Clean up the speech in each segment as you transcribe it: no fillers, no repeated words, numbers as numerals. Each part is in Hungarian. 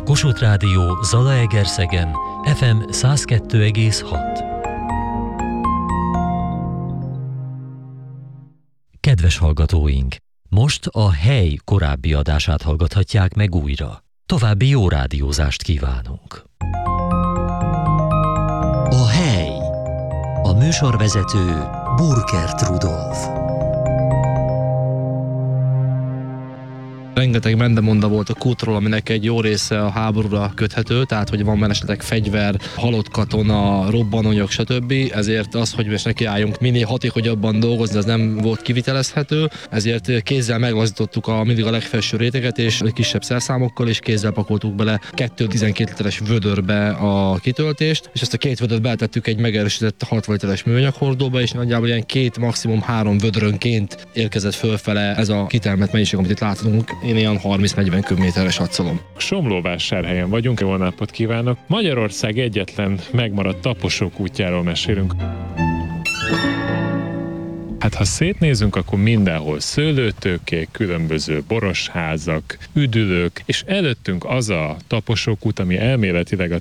Kossuth Rádió Zalaegerszegen FM 102,6. Kedves hallgatóink! Most a Hely korábbi adását hallgathatják meg újra. További jó rádiózást kívánunk! A Hely. A műsorvezető Burkert Rudolf. Rengeteg mendemonda volt a kútról, aminek egy jó része a háborúra köthető, tehát hogy van benne esetleg fegyver, halott katona, robbanóanyag, stb. Ezért az, hogy most nekiálljunk minél hatékonyabban dolgozni, az nem volt kivitelezhető, ezért kézzel meglazítottuk mindig a legfelső réteget, és kisebb szerszámokkal, és kézzel pakoltuk bele 2-12 literes vödörbe a kitöltést, és ezt a 2 vödört beletettük egy megerősített 60 literes műanyaghordóba, és nagyjából ilyen 2, maximum 3 vödrönként érkezett fölfele ez a kitermelt mennyiség, amit itt látunk. Én ilyen 30-40 köbméterre satszolom. Somlóvásárhelyen vagyunk, jó napot kívánok! Magyarország egyetlen megmaradt taposókútjáról mesélünk. Hát ha szétnézünk, akkor mindenhol szőlőtőkék, különböző borosházak, üdülők, és előttünk az a taposókút, ami elméletileg a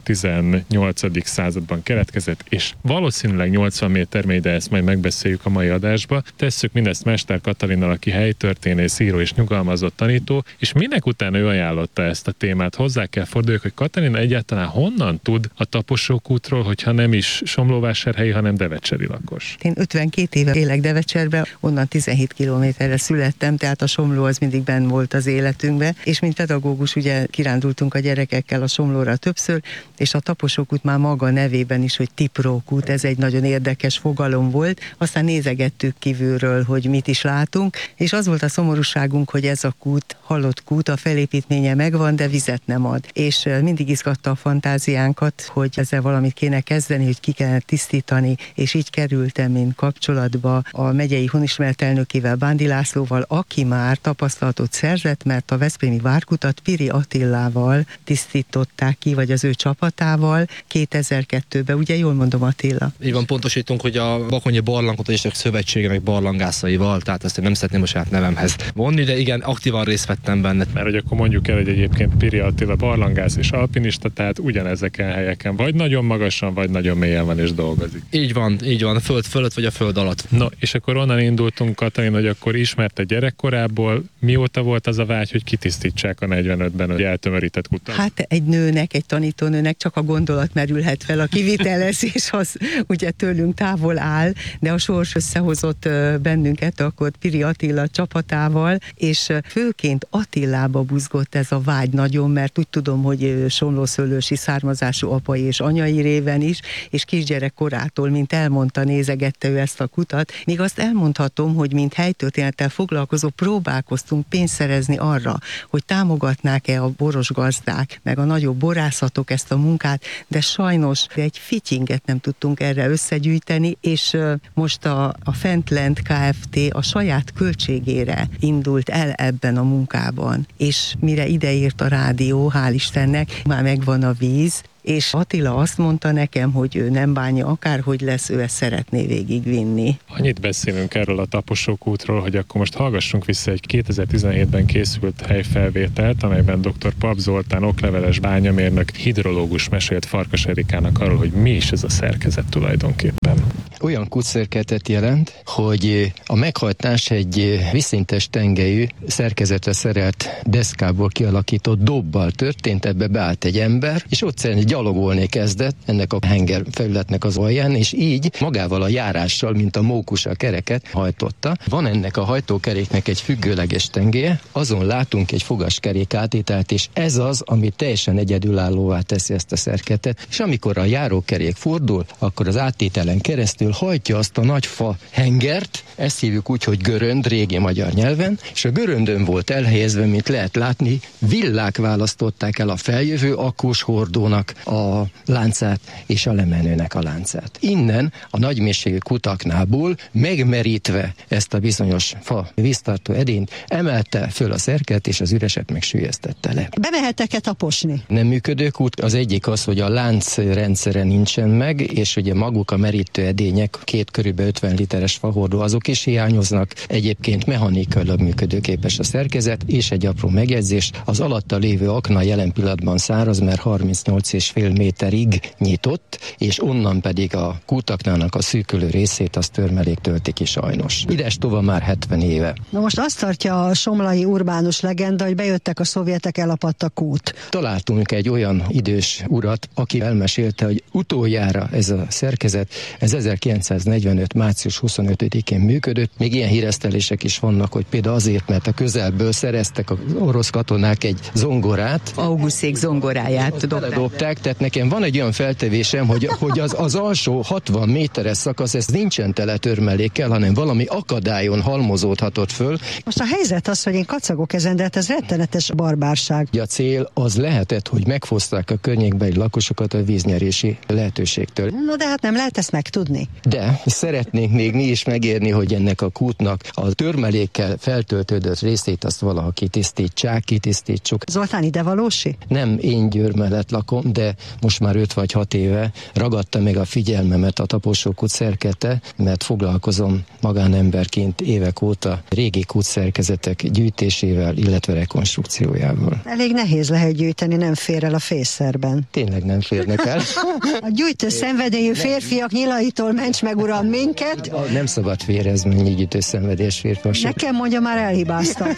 18. században keletkezett, és valószínűleg 80 méter mély, de ezt majd megbeszéljük a mai adásba. Tesszük mindezt Mester Katalinnal, aki helytörténész, író és nyugalmazott tanító, és minek után ő ajánlotta ezt a témát. Hozzá kell forduljak, hogy Katalin egyáltalán honnan tud a taposókútról, hogyha nem is somlóvásárhelyi, hanem devecseri lakos. Én 52 éve élek Devecserbe, onnan 17 kilométerre születtem, tehát a Somló az mindig benn volt az életünkben, és mint pedagógus ugye kirándultunk a gyerekekkel a Somlóra többször, és a taposókút már maga nevében is, hogy tiprókút, ez egy nagyon érdekes fogalom volt, aztán nézegettük kívülről, hogy mit is látunk, és az volt a szomorúságunk, hogy ez a kút, halott kút, a felépítménye megvan, de vizet nem ad. És mindig izgatta a fantáziánkat, hogy ezzel valamit kéne kezdeni, hogy ki kellene tisztítani, és így kerültem én kapcsolatba a megyei honismert elnökével, Bándi Lászlóval, aki már tapasztalatot szerzett, mert a veszprémi várkutat Piri Attilával tisztították ki, vagy az ő csapatával 2002-ben, ugye jól mondom, Attila? Így van, pontosítunk, hogy a Bakonyi Barlangkutatások Szövetségének barlangászaival, tehát ezt én nem szeretném a saját nevemhez vonni, de igen, aktívan részt vettem benne. Mert hogy akkor mondjuk el, hogy egyébként Piri Attila barlangász és alpinista, tehát ugyanezeken helyeken vagy nagyon magasan, vagy nagyon mélyen van és dolgozik. Így van, a föld fölött vagy a föld alatt. No, és akkor onnan indultunk, Katalin, hogy akkor ismerte gyerekkorából, mióta volt az a vágy, hogy kitisztítsák a 45-ben a eltömörített kutat? Hát egy nőnek, egy tanítónőnek csak a gondolat merülhet fel, a kivitelezés az ugye tőlünk távol áll, de a sors összehozott bennünket akkor Piri Attila csapatával, és főként Attilába buzgott ez a vágy nagyon, mert úgy tudom, hogy somlószőlősi származású apai és anyai réven is, és kisgyerek korától, mint elmondta, nézegette ő ezt a kutat. Még azt elmondhatom, hogy mint helytörténettel foglalkozó próbálkoztunk pénzt szerezni arra, hogy támogatnák-e a boros gazdák, meg a nagyobb borászatok ezt a munkát, de sajnos egy fityinget nem tudtunk erre összegyűjteni, és most a Fentlend Kft. A saját költségére indult el ebben a munkában. És mire ideért a rádió, hál' Istennek, már megvan a víz, és Attila azt mondta nekem, hogy ő nem bánja, akárhogy lesz, ő ezt szeretné végigvinni. Annyit beszélünk erről a taposókútról, hogy akkor most hallgassunk vissza egy 2017-ben készült helyfelvételt, amelyben dr. Pap Zoltán okleveles bányamérnök hidrológus mesélt Farkas Erikának arról, hogy mi is ez a szerkezet tulajdonképpen. Olyan kútszerkezetet jelent, hogy a meghajtás egy vízszintes tengelyű szerkezetre szerelt deszkából kialakított dobbal történt, ebbe beállt egy ember, és ott szerint gyalogolni kezdett ennek a henger felületnek az alján, és így magával a járással, mint a mókus a kereket hajtotta. Van ennek a hajtókeréknek egy függőleges tengélye, azon látunk egy fogaskerék átételt, és ez az, ami teljesen egyedülállóvá teszi ezt a szerkezetet, és amikor a járókerék fordul, akkor az átételen keresztül hajtja azt a nagy fa hengert, ezt hívjuk úgy, hogy görönd régi magyar nyelven, és a göröndön volt elhelyezve, mint lehet látni, villák választották el a feljövő akkós hordónak a láncát és a lemenőnek a láncát. Innen a nagymélységű kutaknából megmerítve ezt a bizonyos fa víztartó edényt emelte föl a szerket, és az üreset megsüllyesztette le. Bemehettek-e taposni? Nem működő kút. Az egyik az, hogy a láncrendszere nincsen meg, és ugye maguk a merítő edények körülmények, 2 körülbelül 50 literes fahordó, azok is hiányoznak. Egyébként mechanikailag működőképes a szerkezet, és egy apró megjegyzés, az alatta lévő akna jelen pillanatban száraz, mert 38,5 méterig nyitott, és onnan pedig a kútaknának a szűkülő részét az törmelék tölti ki sajnos. Idestova már 70 éve. Na most azt tartja a somlai urbánus legenda, hogy bejöttek a szovjetek, elapadt a kút. Találtunk egy olyan idős urat, aki elmesélte, hogy utoljára ez a szerkezet, ez 1945. március 25-én működött. Még ilyen híresztelések is vannak, hogy például azért, mert a közelből szereztek az orosz katonák egy zongorát. Auguszék zongoráját dobták, tehát nekem van egy olyan feltevésem, hogy az alsó 60 méteres szakasz, ez nincsen tele törmelékkel, hanem valami akadályon halmozódhatott föl. Most a helyzet az, hogy én kacagok ezen, de hát ez rettenetes barbárság. A cél az lehetett, hogy megfoszták a környékbeli lakosokat a víznyerési lehetőségtől. No, de hát nem lehet ezt megtudni. De szeretnénk még mi is megérni, hogy ennek a kútnak a törmelékkel feltöltődött részét azt valaha kitisztítsuk. Zoltán, ide valósi? Nem én Győr mellett lakom, de most már 5 vagy 6 éve ragadta meg a figyelmemet a Tapossókút szerkezete, mert foglalkozom magánemberként évek óta régi kútszerkezetek gyűjtésével, illetve rekonstrukciójával. Elég nehéz lehet gyűjteni, nem fér el a fészerben. Tényleg nem férnek el. A gyűjtő szenvedélyű férfiak nyilaitól ments meg, uram, minket. Nem szabad vérezni, gyűjtő szenvedélyes férfiak. Nekem mondja, már elhibáztak.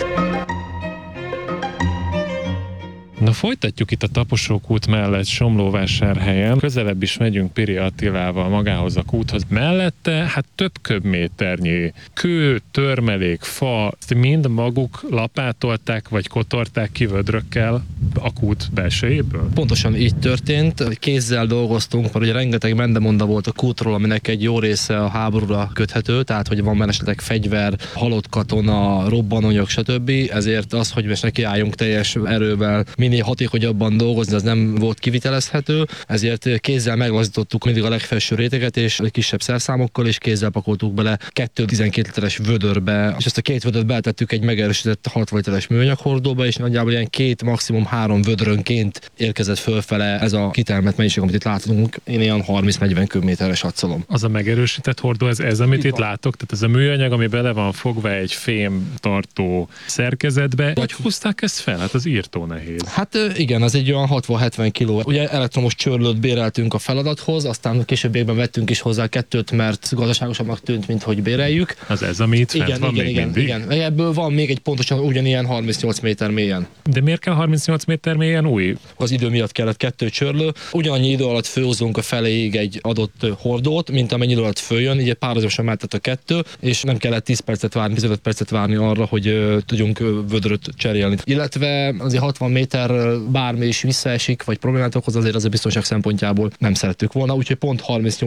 Na, folytatjuk itt a Tapossókút mellett Somlóvásárhelyen. Közelebb is megyünk Piri Attilával magához a kúthoz. Mellette hát több köbméternyi kő, törmelék, fa, ezt mind maguk lapátolták vagy kotorták ki vödrökkel a kút belsejéből? Pontosan így történt. Kézzel dolgoztunk, mert ugye rengeteg mendemonda volt a kútról, aminek egy jó része a háborúra köthető, tehát hogy van benne esetleg fegyver, halott katona, robbanóanyag, stb. Ezért az, hogy most nekiálljunk teljes erővel minél hatékonyabban dolgozni, az nem volt kivitelezhető, ezért kézzel meglazítottuk mindig a legfelső réteget, és kisebb szerszámokkal, és kézzel pakoltuk bele 2-12 literes vödörbe, és ezt a 2 vödört beletettük egy megerősített 60 literes műanyaghordóba, és nagyjából ilyen 2, maximum 3 vödrönként érkezett fölfele ez a kitermelt mennyiség, amit itt látunk. Én ilyen 30-40 köbméteres adszalom. Az a megerősített hordó, ez amit itt látok, tehát ez a műanyag, ami bele van fogva egy fém tartó szerkezetbe. Hogy húzták ezt fel? Hát az írtó nehéz. Hát igen, az egy olyan 60-70 kiló. Ugye elektromos csörlőt béreltünk a feladathoz, aztán későbbiekben vettünk is hozzá 2, mert gazdaságosabbnak tűnt, mint hogy béreljük. Az ez, ami itt fent van még mindig? Igen. Ebből van még egy pontosan ugyanilyen 38 méter mélyen. De miért kell 38 méter mélyen új? Az idő miatt kellett 2 csörlő. Ugyanannyi idő alatt főhozunk a feléig egy adott hordót, mint amennyi idő alatt följön, így párhuzamosan mehetett a 2, és nem kellett 10 percet várni, 15 percet várni arra, hogy tudjunk vödröt cserélni. Illetve azért 60 méter bármi is visszaesik, vagy problémát okoz, azért az a biztonság szempontjából nem szerettük volna, úgyhogy pont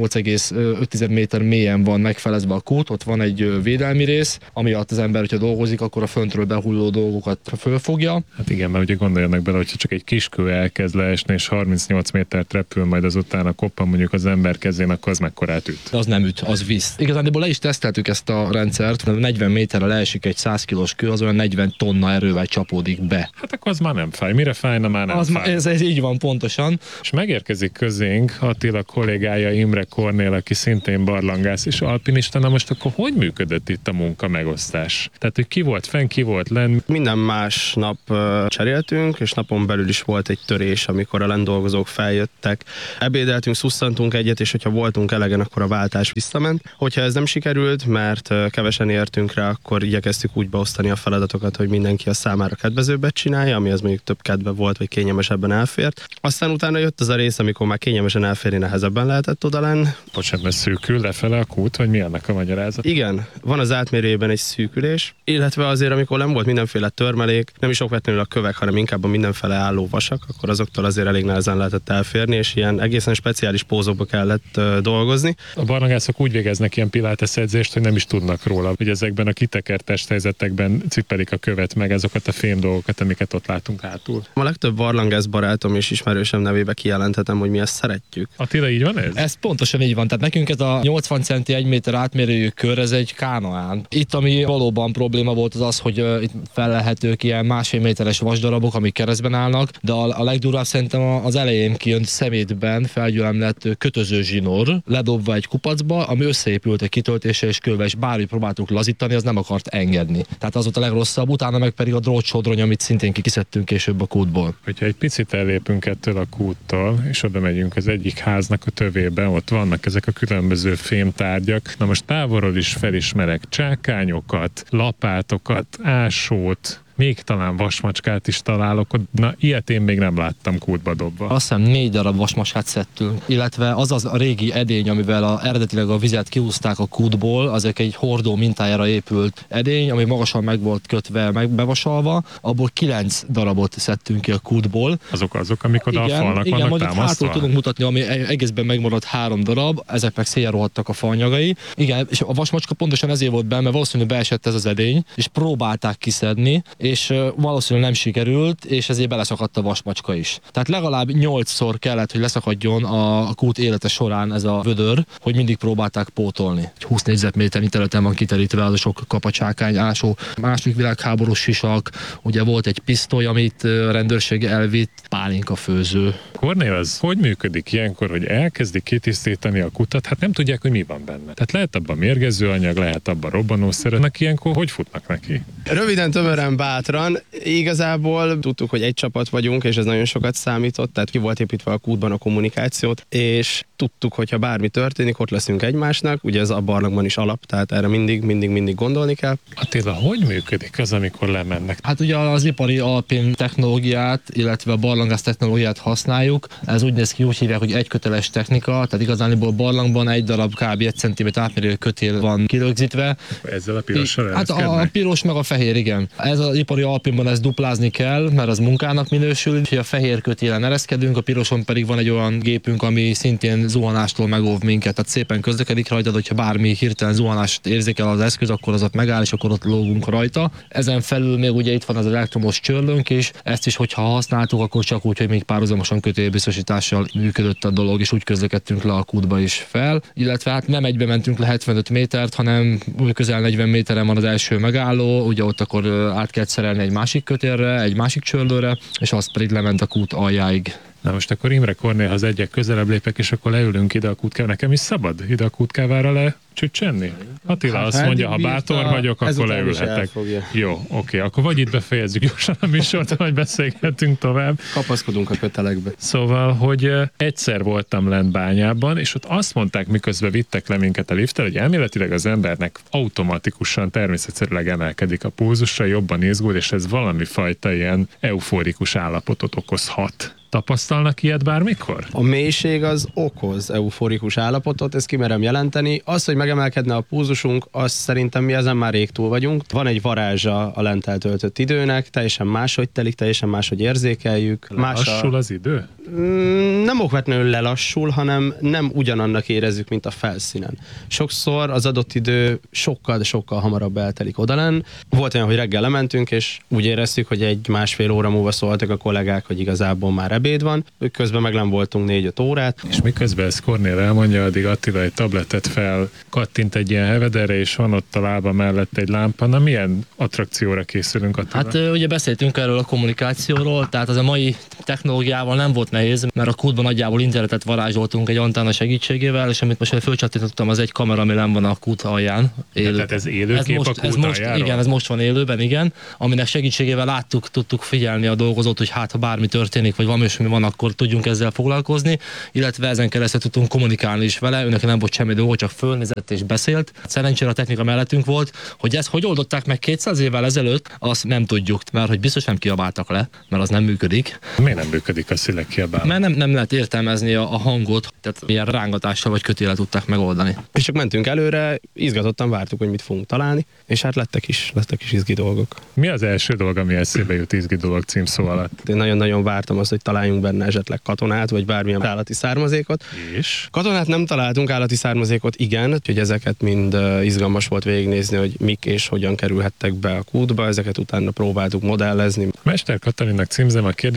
38,5 méter mélyen van megfelezve a kút, ott van egy védelmi rész, ami alatt az ember, hogyha dolgozik, akkor a föntről behulló dolgokat fölfogja. Hát igen, mert ugye gondoljanak bele, hogyha csak egy kis kő elkezd leesni, és 38 métert repül, majd azután a koppan mondjuk az ember kezén, akkor az mekkorát üt? Az nem üt, az visz. Igazándiból le is teszteltük ezt a rendszert, 40 méterre leesik egy 100 kilós kő, az olyan 40 tonna erővel csapódik be. Hát akkor az már nem fáj. Mire fájna, már nem fáj. Ez így van pontosan. És megérkezik közénk Attila kollégája, Imre Kornél, aki szintén barlangász és alpinista. Na most akkor hogy működött itt a munka megosztás? Tehát, hogy ki volt fenn, ki volt lenn? Minden más nap cseréltünk, és napon belül is volt egy törés, amikor a lendolgozók feljöttek. Ebédeltünk, szusszantunk egyet, és hogyha voltunk elegen, akkor a váltás visszament. Hogyha ez nem sikerült, mert kevesen értünk rá, akkor igyekeztük úgy beosztani a feladatokat, hogy mindenki a számára kedvezőbbet csinálja, ami az mondjuk több kedve volt, vagy kényelmesebben elfért. Aztán utána jött az a rész, amikor már kényelmesen elférni nehezebben lehetett oda lenn. Bocsánat, mert szűkül lefele a kút, vagy mi annak a magyarázat? Igen, van az átmérőjében egy szűkülés, illetve azért, amikor nem volt mindenféle törmelék, nem is okvetlenül a kövek, hanem inkább a mindenfele álló vasak, akkor azoktól azért elég nehezen lehetett elférni, és ilyen egészen speciális pózokba kellett dolgozni. A barlangászok úgy végeznek ilyen pilates edzést, hogy nem is tudnak róla, hogy ezekben a kitekert testhelyzetekben cipelik a követ meg azokat a fém dolgokat, amiket ott látunk hátul. A legtöbb barlangász barátom és ismerősöm nevébe kijelenthetem, hogy mi ezt szeretjük. Attila, így van ez? Ez pontosan így van. Tehát nekünk ez a 80 centi 1 méter átmérőjű kör, ez egy kánoán. Itt ami valóban probléma volt az, hogy itt felelhetők ilyen 1,5 méteres vasdarabok, amik keresztbe keresztben állnak, de a legdurvább szerintem az elején kijön szemétben felgyülemlett kötöző zsinór, ledobva egy kupacba, ami összeépült egy kitöltése és kővel, és bármi próbáltuk lazítani, az nem akart engedni. Tehát az volt a legrosszabb, utána meg pedig a drótsodrony, amit szintén kiszedtünk később a kútból. Hogyha egy picit ellépünk ettől a kúttól, és oda megyünk az egyik háznak a tövében, ott vannak ezek a különböző fémtárgyak. Na most távolról is felismerek csákányokat, lapátokat, ásót, még talán vasmacskát is találok, na ilyet én még nem láttam kútba dobva. Azt hiszem 4 darab vasmacskát szedtünk, illetve az a régi edény, amivel eredetileg a vizet kiúzták a kútból, azok egy hordó mintájára épült edény, ami magasan meg volt kötve, meg bevasalva, abból 9 darabot szedtünk ki a kútból. Azok, amik oda igen, a falnak igen, vannak támasztva? támasztva? Hátul tudunk mutatni, ami egészben megmaradt 3 darab, ezek meg széjjel rohadtak a faanyagai. Igen, és a vasmacska pontosan ezért volt benne, mert valószínűleg beesett ez az edény, és próbálták kiszedni, és valószínűleg nem sikerült, és ezért beleszakadt a vasmacska is. Tehát legalább 8-szor kellett, hogy leszakadjon a kút élete során ez a vödör, hogy mindig próbálták pótolni. 20 négyzetméternyi területen van kiterítve az a sok kapacsákány, ásó, második világháborús sisak, ugye volt egy pisztoly, amit a rendőrség elvitt, pálinkafőző. Kornél, az hogy működik ilyenkor, hogy elkezdik kitisztítani a kutat? Hát nem tudják, hogy mi van benne. Tehát lehet abban mérgező anyag, lehet abban robbanószerek. Ilyenkor hogy futnak neki? Röviden, tömören, bátran. Igazából tudtuk, hogy egy csapat vagyunk, és ez nagyon sokat számított, tehát ki volt építve a kútban a kommunikációt, és tudtuk, hogyha bármi történik, ott leszünk egymásnak. Ugye ez a barlangban is alap, tehát erre mindig gondolni kell. Attila, hogy működik az, amikor lemennek? Hát ugye az ipari alpin technológiát, illetve a barlangász technológiát használjuk. Ez úgy néz ki, úgy hívják, hogy egyköteles technika, tehát igazániból barlangban egy darab kb. 1 cm átmérő kötél van kirögzítve. Ezzel a pirossal Hát a piros meg a fehér, igen. Ez az ipari alpinban ezt duplázni kell, mert az munkának minősül, és a fehér kötélen ereszkedünk, a piroson pedig van egy olyan gépünk, ami szintén zuhanástól megóv minket, tehát szépen közlekedik rajta, hogyha bármi hirtelen zuhanást érzékel az eszköz, akkor az ott megáll, és akkor ott lógunk rajta. Ezen felül még ugye itt van az elektromos csörlőnk is, ezt is, hogyha használtuk, akkor csak úgy, hogy még párhuzamosan kötélbiztosítással működött a dolog, és úgy közlekedtünk le a kútba is fel. Illetve hát nem egybe mentünk le 75 métert, hanem közel 40 méteren van az első megálló, ugye ott akkor át kell szerelni egy másik kötélre, egy másik csörlőre, és az pedig lement a kút aljáig. Na most akkor Imre Kornél, ha az egyek közelebb lépek, és akkor leülünk ide a kútkávára. Nekem is szabad ide a kútkávára lecsücsenni? Attila azt mondja, ha bátor vagyok, akkor leülhetek. Jó, oké, akkor vagy itt befejezzük gyorsan a műsort, vagy beszélgetünk tovább. Kapaszkodunk a kötelekbe. Szóval, hogy egyszer voltam lent Bányában, és ott azt mondták, miközben vittek le minket a lifttel, hogy elméletileg az embernek automatikusan, természetszerűleg emelkedik a pulzusa, jobban izgul, és ez valami fajta ilyen euforikus állapotot okozhat. Tapasztalnak ilyet bármikor? A mélység az okoz euforikus állapotot, ezt kimerem jelenteni. Az, hogy megemelkedne a pulzusunk, azt szerintem mi ezen már rég túl vagyunk. Van egy varázsa a lent eltöltött időnek, teljesen máshogy telik, teljesen máshogy érzékeljük. Lassul az idő? Nem okvetlenül lelassul, hanem nem ugyanannak érezzük, mint a felszínen. Sokszor az adott idő sokkal hamarabb eltelik odalenn. Volt olyan, hogy reggel lementünk, és úgy éreztük, hogy 1-1,5 óra múlva szóltak a kollégák, hogy igazából már ebéd van. Közben meg nem voltunk 4-5 órát. És miközben ezt Kornél elmondja, addig Attila egy tabletet fel, kattint egy ilyen hevederre, és van ott a lába mellett egy lámpa. Na milyen attrakcióra készülünk, Attila? Hát ugye beszéltünk erről a kommunikációról, tehát az a mai technológiával nem volt nehéz, mert a kútban nagyjából internetet varázsoltunk egy antenna segítségével, és amit most fölcsattintottam, az egy kamera, ami nem van a kút alján. Tehát ez élőkép a kút aljáról? Igen, ez most van élőben, igen. Aminek segítségével tudtuk figyelni a dolgozót, hogy hát ha bármi történik, vagy valami van, akkor tudjunk ezzel foglalkozni, illetve ezen keresztül tudtunk kommunikálni is vele, őnek nem volt semmi dolga, csak fölnézett és beszélt. Szerencsére a technika mellettünk volt, hogy ezt hogy oldották meg 200 évvel ezelőtt, azt nem tudjuk, mert hogy biztos nem kiabáltak le, mert az nem működik. Miért nem működik a szilek kiabálni? Mert nem lehet értelmezni a hangot, tehát ilyen rángatással vagy kötélet tudták megoldani. És csak mentünk előre, izgatottan vártuk, hogy mit fogunk találni, és hát lettek is izgi dolgok. Mi az első dolog, ami eszébe jut izgi dolog címszó alatt? Én nagyon-nagyon vártam azt, hogy találjunk benne esetleg katonát, vagy bármilyen állati származékot. És? Katonát nem találtunk, állati származékot igen, úgyhogy ezeket mind izgalmas volt végignézni, hogy mik és hogyan kerülhettek be a kútba, ezeket utána próbáltuk modellezni. Mester Katalinnak címzem a kérdést, hogy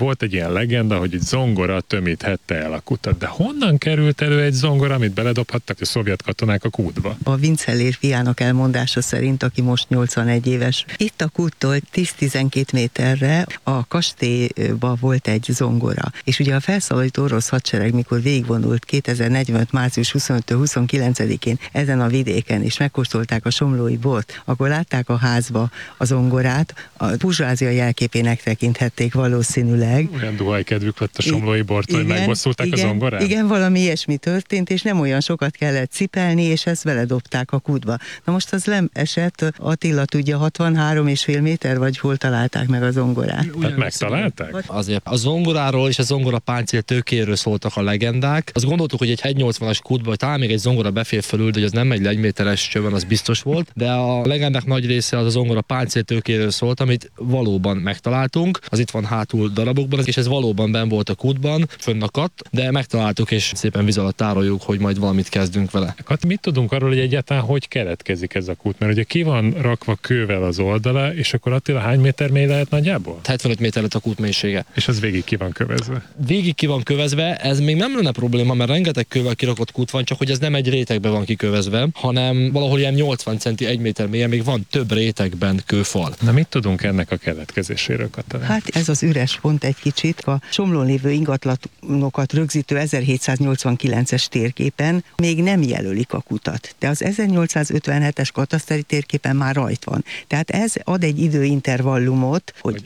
volt egy ilyen legenda, hogy egy zongora tömíthette el a kutat. De honnan került elő egy zongora, amit beledobhattak a szovjet katonák a kútba? A Vincellér fiának elmondása szerint, aki most 81 éves, itt a kúttól 10-12 méterre a kastélyba volt egy zongora. És ugye a felszabadító orosz hadsereg, mikor végigvonult 2045. március 25-29-én ezen a vidéken, és megkóstolták a somlói bort, akkor látták a házba a zongorát, a burzsázia jelképének tekinthették valószínűleg. Olyan duhajkedvük lett a somlói bortól, hogy megbosszulták a zongorát? Igen, valami ilyesmi történt, és nem olyan sokat kellett cipelni, és ezt beledobták a kútba. Na most az esett, Attila tudja, 63,5 méter, vagy hol találták meg a zongorát? Tehát megtalálták? Azért a zongoráról és a zongora páncél tőkéről szóltak a legendák. Azt gondoltuk, hogy egy 1,80-as kútba, vagy talán még egy zongora befér fölül, de hogy az nem egy 1 méteres csövön, az biztos volt. De a legendák nagy része az a zongora páncél tőkéről szólt, amit valóban megtaláltunk. Az itt van hátul darabokban, és ez valóban benn volt a kútban, fönnakadt, de megtaláltuk, és szépen víz alatt tároljuk, hogy majd valamit kezdünk vele. Hát mit tudunk arról, hogy egyáltalán hogy keletkezik ez a kút? Mert ugye ki van rakva kővel az oldala, és akkor Attila hány méter mély lehet nagyjából? 75 méter lett a kút mélysége. És az végig ki van kövezve? Végig ki van kövezve, ez még nem lenne probléma, mert rengeteg kővel kirakott kút van, csak hogy ez nem egy rétegben van kikövezve, hanem valahol ilyen 80 centi 1 méter mélyen még van több rétegben kőfal. Na mit tudunk ennek a keletkezéséről, Katalin? Hát ez az üres pont egy kicsit. A Somlón lévő ingatlanokat rögzítő 1789-es térképen még nem jelölik a kutat, de az 1857-es kataszteri térképen már rajt van. Tehát ez ad egy időintervallumot, hogy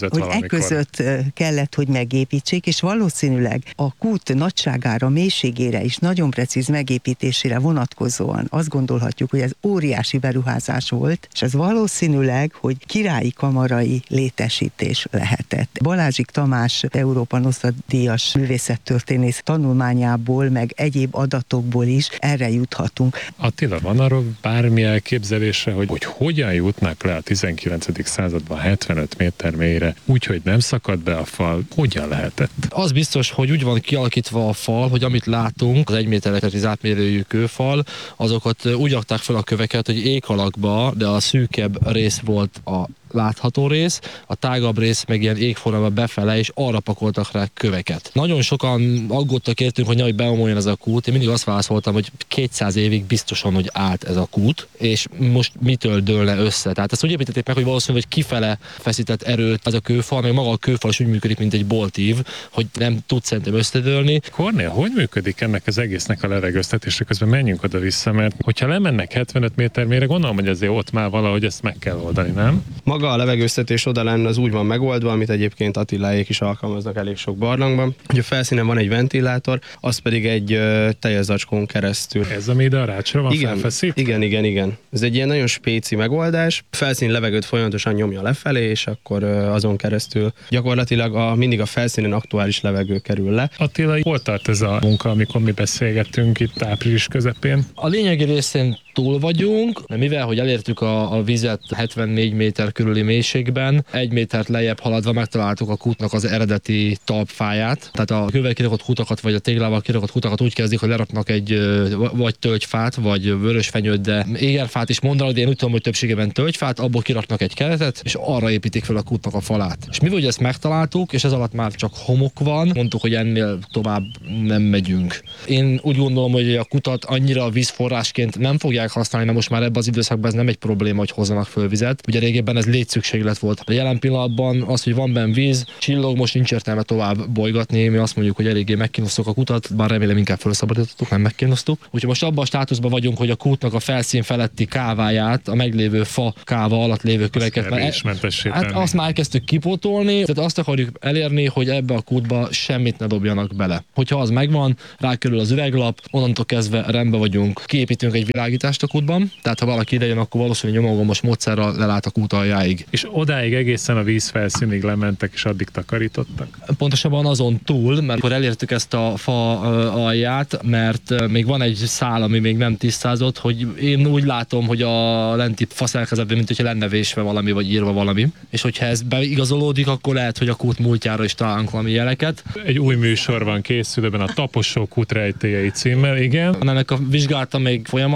között kellett, hogy megépítsék, és valószínűleg a kút nagyságára, mélységére és nagyon precíz megépítésére vonatkozóan azt gondolhatjuk, hogy ez óriási beruházás volt, és ez valószínűleg, hogy királyi kamarai létesítés lehetett. Balázsik Tamás Európa Nostra-díjas művészettörténész tanulmányából, meg egyéb adatokból is erre juthatunk. Attila, van arról bármi elképzelése, hogy hogyan jutnak le a 19. században 75 méter mélyre, úgyhogy nem szakad be a fal, hogyan lehetett? Az biztos, hogy úgy van kialakítva a fal, hogy amit látunk, az 1 méteres átmérőjű kőfal, azokat úgy rakták fel a köveket, hogy ék alakba, de a szűkebb rész volt a látható rész, a tágabb rész meg ilyen égformába befele, és arra pakoltak rá köveket. Nagyon sokan aggódtak értünk, hogy nehogy beomoljon ez a kút. Én mindig azt válaszoltam, hogy 200 évig biztosan, hogy állt ez a kút, és most mitől dőlne össze. Tehát ezt úgy építették meg, hogy valószínűleg, hogy kifele feszített erőt ez a kőfal, meg maga a kőfal is úgy működik, mint egy boltív, hogy nem tud szerintem összedőlni. Kornél, hogy működik ennek az egésznek a levegőztetése? Közben menjünk oda-vissza, mert hogyha lemennek 75 méter mélyre, gondolom, hogy azért ott már valahogy ezt meg kell oldani, nem? Maga a levegőztetés oda lenne az úgy van megoldva, amit egyébként Attiláék is alkalmaznak elég sok barlangban, hogy a felszínen van egy ventilátor, az pedig egy teljezacskón keresztül. Ez ami ide a rácsra van felfeszít? Igen. Ez egy ilyen nagyon spéci megoldás. A felszín levegőt folyamatosan nyomja lefelé, és akkor azon keresztül gyakorlatilag mindig a felszínen aktuális levegő kerül le. Attila, hol tart ez a munka, amikor mi beszélgettünk itt április közepén? A lényegi részén túl vagyunk, de mivel, hogy elértük a vizet 74 méter körüli mélységben, 1 métert lejjebb haladva megtaláltuk a kútnak az eredeti talpfáját. Tehát a kővel kirakott kutakat, vagy a téglával kirakott kutakat úgy kezdik, hogy leraknak egy vagy tölgyfát, vagy vörösfenyőt, de égerfát is mondanak, de én úgy tudom, hogy többségében tölgyfát, abból kiraknak egy keretet, és arra építik fel a kútnak a falát. És mivel hogy ezt megtaláltuk, és ez alatt már csak homok van, mondtuk, hogy ennél tovább nem megyünk. Én úgy gondolom, hogy a kutat annyira vízforrásként nem fogják használni, mert most már ebben az időszakban ez nem egy probléma, hogy hozzanak föl vizet. Ugye régebben ez létszükséglet volt. A jelen pillanatban az, hogy van benne víz, csillog, most nincs értelme tovább bolygatni. Mi azt mondjuk, hogy eléggé megkínosztuk a kutat, bár remélem inkább felszabadítottuk, nem megkínosztuk. Úgyhogy most abban a státuszban vagyunk, hogy a kútnak a felszín feletti káváját, a meglévő fa káva alatt lévő köveket azt már kezdtük kipótolni, tehát azt akarjuk elérni, hogy ebbe a kútba semmit ne dobjanak bele. Hogyha az megvan, rákerül az üveglap, onnantól kezdve rendben vagyunk. Kiépítünk egy világítást a kútban, tehát ha valaki idejön, akkor valószínűleg nyomogomos módszerrel lelát a kút aljáig. És odáig egészen a víz felszínig lementek, és addig takarítottak? Pontosabban azon túl, mert akkor elértük ezt a fa alját, mert még van egy szál, ami még nem tisztázott, hogy én úgy látom, hogy a lenti fa szerkezetben, mint hogyha lenne vésve valami, vagy írva valami. És hogyha ez beigazolódik, akkor lehet, hogy a kút múltjára is találunk valami jeleket. Egy új műsor van készülőben, a Taposó kút rejtélyei címmel, igen. Ennek a vizsgálata még folyamatban van,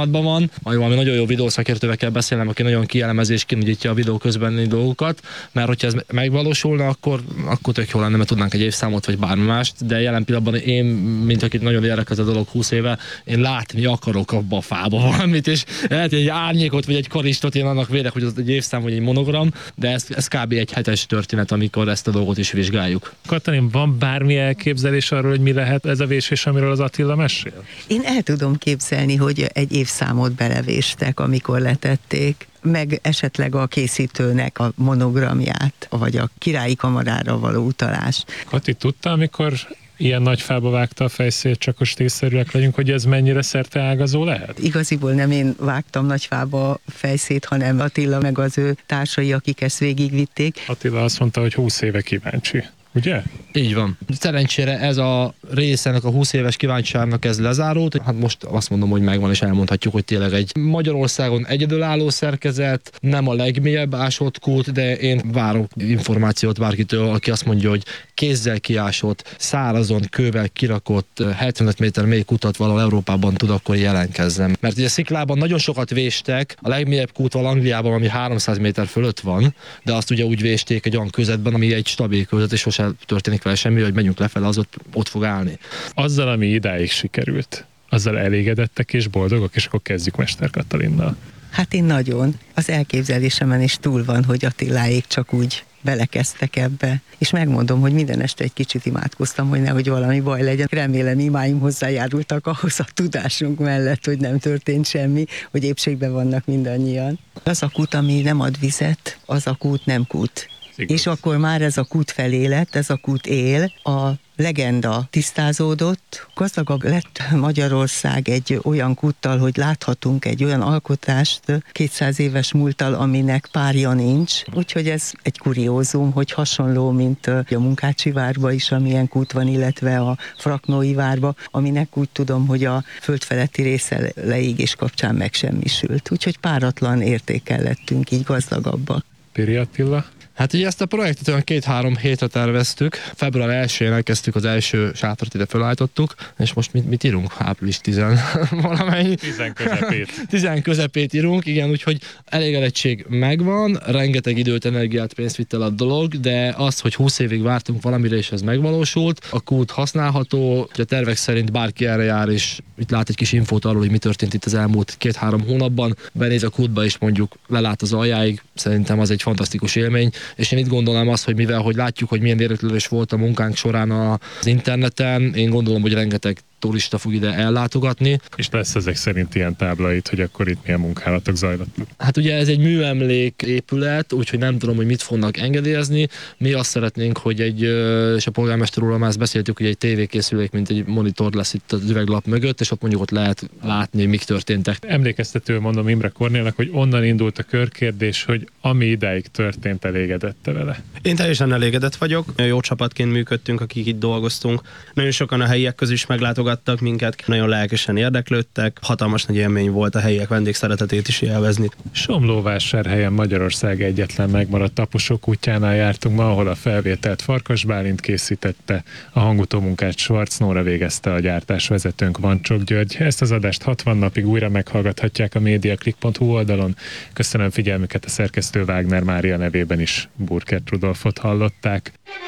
van, majd valami nagyon jó videószakértővel kell beszélnem, aki nagyon kielemez és kinyitja a videó közbeni dolgokat, mert hogyha ez megvalósulna, akkor tök jó lenne, mert tudnánk egy évszámot vagy bármi mást, de jelen pillanatban én, mint akit nagyon érdekel ez a dolog 20 éve, én látni akarok abba a fába valamit, és lehet egy árnyékot vagy egy karistot, én annak vélek, hogy az egy évszám vagy egy monogram, de ez kb. Egy hetes történet, amikor ezt a dolgot is vizsgáljuk. Katalin, van bármi elképzelés arról, hogy mi lehet ez a vésés, amiről az Attila mesél? Én el tudom képzelni, hogy egy évszámot belevéstek, amikor letették, meg esetleg a készítőnek a monogramját, vagy a királyi kamarára való utalás. Kati, tudta, amikor ilyen nagy fába vágta a fejszét, csak most észszerűek legyünk, hogy ez mennyire szerteágazó lehet? Igaziból nem én vágtam nagy fába a fejszét, hanem Attila meg az ő társai, akik ezt végigvitték. Attila azt mondta, hogy 20 éve kíváncsi. Ugye? Így van. Szerencsére ez a részének a 20 éves kíváncsiságnak ez lezárult. Hát most azt mondom, hogy megvan, és elmondhatjuk, hogy tényleg egy Magyarországon egyedülálló szerkezet, nem a legmélyebb ásott kút, de én várok információt bárkitől, aki azt mondja, hogy kézzel kiásott, szárazon, kővel kirakott 75 méter mély kutat valahol Európában tud, akkor jelentkezzem. Mert ugye Sziklában nagyon sokat véstek, a legmélyebb kút van Angliában, ami 300 méter fölött van, de azt ugye úgy vésték egy olyan közetben, ami egy stabil közet, és sosem történik vele semmi, hogy megyünk lefele, az ott fog állni. Azzal, ami idáig sikerült, azzal elégedettek és boldogok, és akkor kezdjük Mester Katalinnal. Hát én nagyon. Az elképzelésemen is túl van, hogy Attiláék csak úgy belekezdtek ebbe. És megmondom, hogy minden este egy kicsit imádkoztam, hogy nehogy valami baj legyen. Remélem imáim hozzájárultak ahhoz a tudásunk mellett, hogy nem történt semmi, hogy épségben vannak mindannyian. Az a kút, ami nem ad vizet, az a kút nem kút. És akkor már ez a kút felé lett, ez a kút él, a legenda tisztázódott, gazdagabb lett Magyarország egy olyan kúttal, hogy láthatunk egy olyan alkotást 200 éves múlttal, aminek párja nincs. Úgyhogy ez egy kuriózum, hogy hasonló, mint a Munkácsi várba is, amilyen kút van, illetve a Fraknói várba, aminek úgy tudom, hogy a földfeletti része leégés kapcsán megsemmisült. Úgyhogy páratlan értékkel lettünk, így gazdagabbak. Piri Attila? Hát ugye ezt a projektet olyan 2-3 hétre terveztük. Február 1-én elkezdtük, az első sátrat ide felállítottuk, és most mit írunk? Április 10 valamennyi. 10 közepét. 10 közepét írunk, igen, úgyhogy elégedettség megvan, rengeteg időt, energiát, pénzt vitt el a dolog, de az, hogy 20 évig vártunk valamire, és ez megvalósult, a kút használható, a tervek szerint bárki erre jár, és itt lát egy kis infót arról, hogy mi történt itt az elmúlt 2-3 hónapban, benéz a kútba, és mondjuk lelát az aljáig, szerintem az egy fantasztikus élmény. És én itt gondolom azt, hogy mivel hogy látjuk, hogy milyen érdeklődés volt a munkánk során az interneten, én gondolom, hogy rengeteg turista fog ide ellátogatni. És lesz ezek szerint ilyen táblait, hogy akkor itt milyen munkálatok zajlottak? Hát ugye ez egy műemlék épület, úgyhogy nem tudom, hogy mit fognak engedélyezni. Mi azt szeretnénk, hogy és a polgármester úrral már ezt beszéltük, hogy egy tévékészülék, mint egy monitor lesz itt az üveglap mögött, és ott mondjuk ott lehet látni, mik történtek. Emlékeztető mondom Imre Kornélnak, hogy onnan indult a körkérdés, hogy ami idáig történt, elégedette vele. Én teljesen elégedett vagyok. Jó csapatként működtünk, akik itt dolgoztunk. Nagyon sokan a helyiek közül is meglátogattak minket, nagyon lelkesen érdeklődtek. Hatalmas nagy élmény volt a helyiek vendégszeretetét is élvezni. Somlóvásárhelyen Magyarország egyetlen megmaradt taposók útjánál jártunk ma, ahol a felvételt Farkas Bálint készítette, a hangutómunkát Schwarz Nóra végezte, a gyártásvezetőnk Vancsok György. Ezt az adást 60 napig újra meghallgathatják a mediaclick.hu oldalon. Köszönöm figyelmüket, a szerkesztő Wagner Mária nevében is Burkert Rudolfot hallották.